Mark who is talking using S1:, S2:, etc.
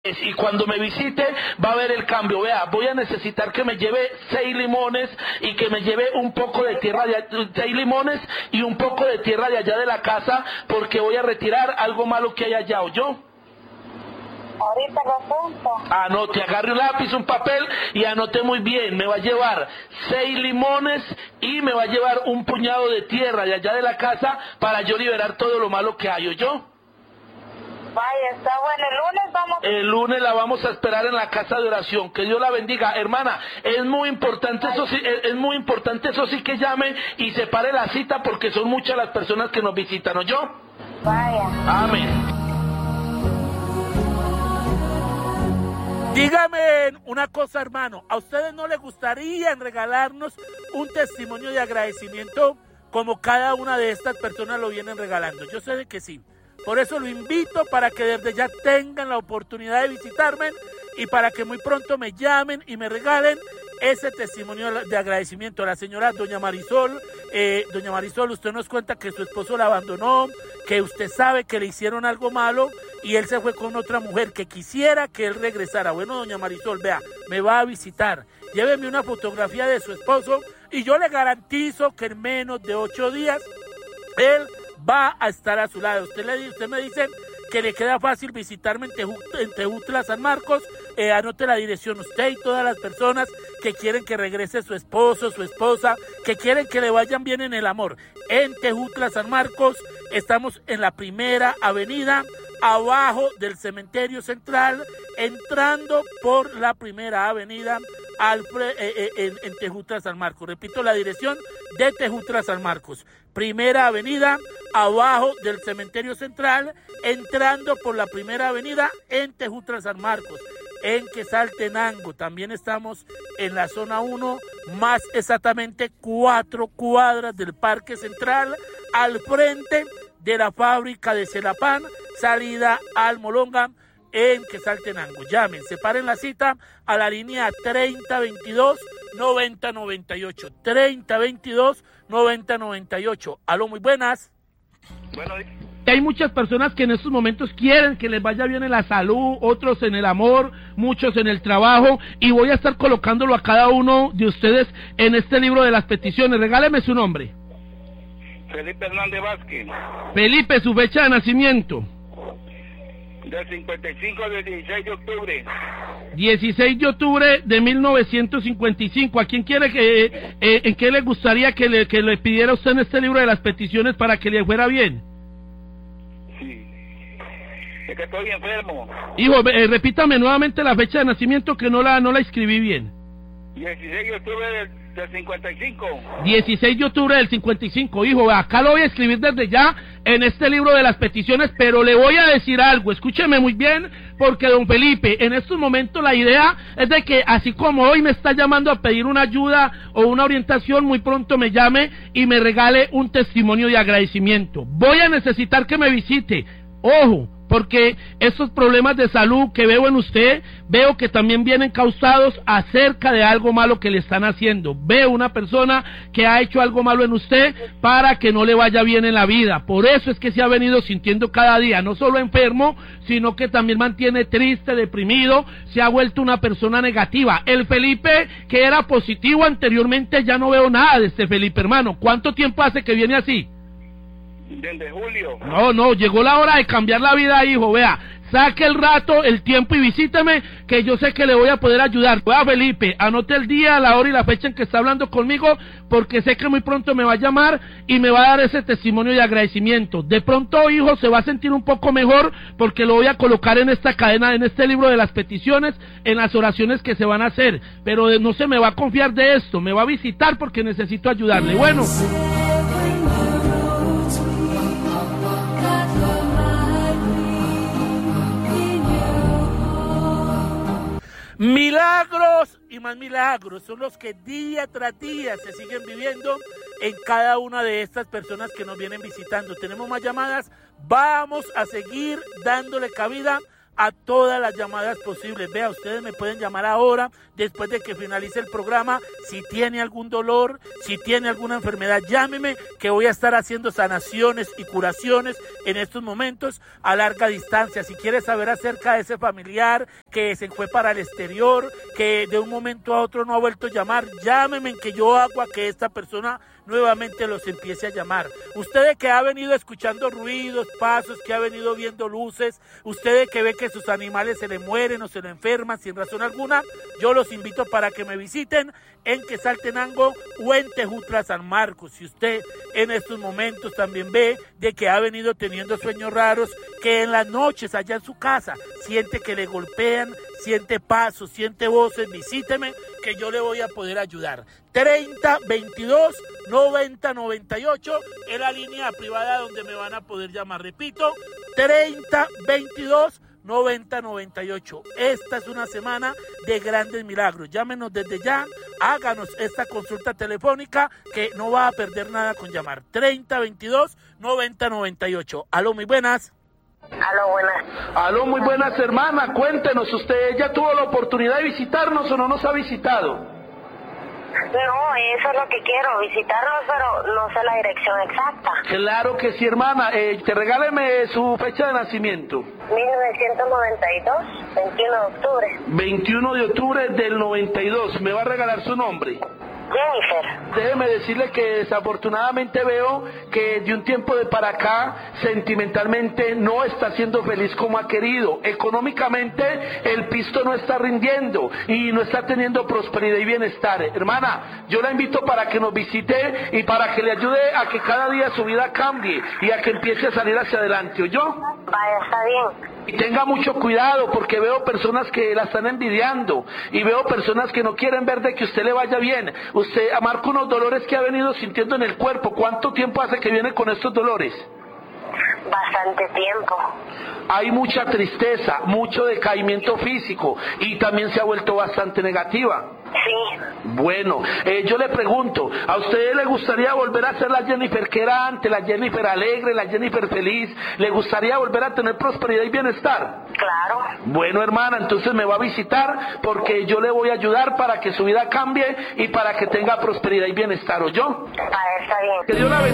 S1: y cuando me visite va a ver el cambio. Vea, voy a necesitar que me lleve 6 limones y que me lleve un poco de tierra de 6 limones y un poco de tierra de allá de la casa, porque voy a retirar algo malo que hay allá, ¿oyó?
S2: Ahorita lo apunto.
S1: Anote, agarre un lápiz, un papel y anote muy bien. Me va a llevar 6 limones y me va a llevar un puñado de tierra de allá de la casa para yo liberar todo lo malo que hay, ¿oyó?
S2: Vaya, está bueno. El lunes vamos.
S1: El lunes la vamos a esperar en la casa de oración. Que Dios la bendiga. Hermana, es muy importante eso sí, es muy importante eso sí, que llame y separe la cita, porque son muchas las personas que nos visitan, ¿oyó?
S2: Vaya.
S1: Amén.
S3: Dígame una cosa, hermano, ¿a ustedes no les gustaría regalarnos un testimonio de agradecimiento como cada una de estas personas lo vienen regalando? Yo sé de que sí. Por eso lo invito para que desde ya tengan la oportunidad de visitarme y para que muy pronto me llamen y me regalen ese testimonio de agradecimiento. La señora doña Marisol, usted nos cuenta que su esposo la abandonó, que usted sabe que le hicieron algo malo y él se fue con otra mujer, que quisiera que él regresara. Bueno, doña Marisol, vea, me va a visitar, lléveme una fotografía de su esposo y yo le garantizo que en menos de 8 días él va a estar a su lado. Usted me dice que le queda fácil visitarme en Tejutla, San Marcos. Anote la dirección, usted y todas las personas que quieren que regrese su esposo, su esposa, que quieren que le vayan bien en el amor. En Tejutla, San Marcos, estamos en la Primera Avenida, abajo del Cementerio Central, entrando por la Primera Avenida en Tejutla, San Marcos. Repito la dirección de Tejutla, San Marcos. Primera Avenida, abajo del Cementerio Central, entrando por la Primera Avenida en Tejutla, San Marcos. En Quetzaltenango también estamos en la zona 1, más exactamente 4 cuadras del Parque Central, al frente de la fábrica de Celapán, salida al Molonga, en Quetzaltenango. Llamen, separen la cita a la línea 3022-9098. 3022-9098. Aló, muy buenas.
S1: Bueno, hay muchas personas que en estos momentos quieren que les vaya bien en la salud, otros en el amor, muchos en el trabajo, y voy a estar colocándolo a cada uno de ustedes en este libro de las peticiones. Regáleme su nombre.
S4: Felipe Hernández Vázquez.
S1: Felipe, su fecha de nacimiento.
S4: Del 55 del 16 de octubre.
S1: 16 de octubre de 1955. ¿A quién quiere que, en qué le gustaría que le pidiera usted en este libro de las peticiones para que le fuera bien?
S4: Sí. Es que estoy enfermo.
S1: Hijo, repítame nuevamente la fecha de nacimiento, que no la escribí bien.
S4: 16 de octubre del 55.
S1: 16 de octubre del 55, hijo, acá lo voy a escribir desde ya en este libro de las peticiones, pero le voy a decir algo, escúcheme muy bien, porque don Felipe, en estos momentos la idea es de que así como hoy me está llamando a pedir una ayuda o una orientación, muy pronto me llame y me regale un testimonio de agradecimiento. Voy a necesitar que me visite, ojo, porque esos problemas de salud que veo en usted, veo que también vienen causados acerca de algo malo que le están haciendo. Veo una persona que ha hecho algo malo en usted para que no le vaya bien en la vida. Por eso es que se ha venido sintiendo cada día, no solo enfermo, sino que también mantiene triste, deprimido, se ha vuelto una persona negativa. El Felipe que era positivo anteriormente, ya no veo nada de este Felipe, hermano. ¿Cuánto tiempo hace que viene así?
S4: Desde julio.
S1: No, llegó la hora de cambiar la vida, hijo, vea, saque el rato, el tiempo y visíteme, que yo sé que le voy a poder ayudar. Vea, Felipe, anote el día, la hora y la fecha en que está hablando conmigo, porque sé que muy pronto me va a llamar y me va a dar ese testimonio de agradecimiento. De pronto, hijo, se va a sentir un poco mejor, porque lo voy a colocar en esta cadena, en este libro de las peticiones, en las oraciones que se van a hacer, pero no se me va a confiar de esto, me va a visitar porque necesito ayudarle. Bueno.
S3: Milagros y más milagros son los que día tras día se siguen viviendo en cada una de estas personas que nos vienen visitando. Tenemos más llamadas, vamos a seguir dándole cabida a todas las llamadas posibles. Vea, ustedes me pueden llamar ahora, después de que finalice el programa. Si tiene algún dolor, si tiene alguna enfermedad, llámeme, que voy a estar haciendo sanaciones y curaciones en estos momentos a larga distancia. Si quiere saber acerca de ese familiar que se fue para el exterior, que de un momento a otro no ha vuelto a llamar, llámeme, que yo hago a que esta persona nuevamente los empiece a llamar. Usted que ha venido escuchando ruidos, pasos, que ha venido viendo luces, usted que ve que sus animales se le mueren o se le enferman sin razón alguna, yo los invito para que me visiten en Quetzaltenango o en Tejutla, San Marcos. Si usted en estos momentos también ve de que ha venido teniendo sueños raros, que en las noches allá en su casa siente que le golpean, siente pasos, siente voces, visíteme, que yo le voy a poder ayudar. 30-22-90-98 es la línea privada donde me van a poder llamar. Repito, 30-22-90-98. Esta es una semana de grandes milagros. Llámenos desde ya, háganos esta consulta telefónica, que no va a perder nada con llamar. 30-22-90-98. Aló, muy buenas.
S2: Aló, buenas.
S1: Aló, muy buenas, hermana. Cuéntenos, ¿usted ya tuvo la oportunidad de visitarnos o no nos ha visitado?
S2: No, eso es lo que quiero, visitarlos, pero no sé la dirección exacta.
S1: Claro que sí, hermana. Regáleme su fecha de nacimiento.
S2: 1992, 21 de octubre.
S1: 21 de octubre del 92. ¿Me va a regalar su nombre?
S2: Jennifer.
S1: Déjeme decirle que desafortunadamente veo que de un tiempo de para acá, sentimentalmente no está siendo feliz como ha querido. Económicamente el pisto no está rindiendo y no está teniendo prosperidad y bienestar. Hermana, yo la invito para que nos visite y para que le ayude a que cada día su vida cambie y a que empiece a salir hacia adelante, ¿oyó?
S2: Vaya, está bien.
S1: Y tenga mucho cuidado, porque veo personas que la están envidiando y veo personas que no quieren ver de que usted le vaya bien. Usted marca unos dolores que ha venido sintiendo en el cuerpo. ¿Cuánto tiempo hace que viene con estos dolores?
S2: Bastante tiempo.
S1: Hay mucha tristeza, mucho decaimiento físico y también se ha vuelto bastante negativa.
S2: Sí.
S1: Bueno, yo le pregunto, ¿a usted le gustaría volver a ser la Jennifer que era antes, la Jennifer alegre, la Jennifer feliz? ¿Le gustaría volver a tener prosperidad y bienestar?
S2: Claro.
S1: Bueno, hermana, entonces me va a visitar, porque yo le voy a ayudar para que su vida cambie y para que tenga prosperidad y bienestar, ¿oyó?
S2: Vaya, está bien.
S1: Que Dios la bendiga.